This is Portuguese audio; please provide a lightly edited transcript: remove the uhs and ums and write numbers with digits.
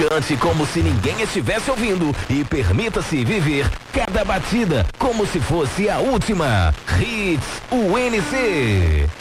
Cante como se ninguém estivesse ouvindo e permita-se viver cada batida como se fosse a última. Hits UNC.